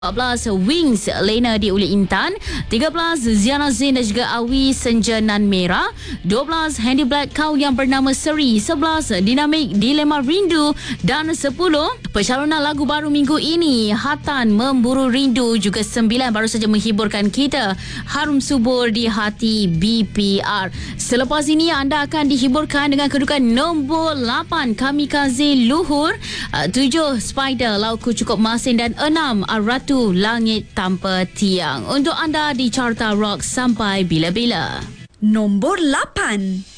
14 Wings Lena di Uli Intan, 13 Ziana Zain dan juga Awi Senjanan Merah, 12 Handy Black Kau yang bernama Seri, 11 Dinamik Dilema Rindu dan 10 pencalonan lagu baru minggu ini Hatan Memburu Rindu, juga 9 baru saja menghiburkan kita Harum Subur di Hati BPR. Selepas ini anda akan dihiburkan dengan kedudukan nombor 8 Kamikaze Luhur, 7 Spider Lauku Cukup Masin dan 6 Ratu Langit Tanpa Tiang. Untuk anda di Carta Rock sampai bila-bila. Nombor 8.